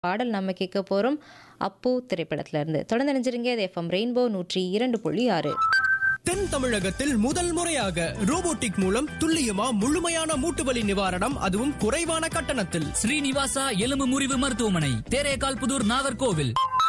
பாடல் நம்ம கேட்க போறோம். அப்போ திரைப்படத்துல இருந்து. தொடர்ந்து நினைச்சிருங்க. இது எஃப்எம் ரெயின்போ 102.6. தென் தமிழகத்தில் முதல் முறையாக ரோபோட்டிக் மூலம் துல்லியமா முழுமையான மூட்டுவலி நிவாரணம், அதுவும் குறைவான கட்டணத்தில். ஸ்ரீனிவாசா எலும்பு முறிவு மருத்துவமனை, தேரேகால் புதூர், நாகர்கோவில்.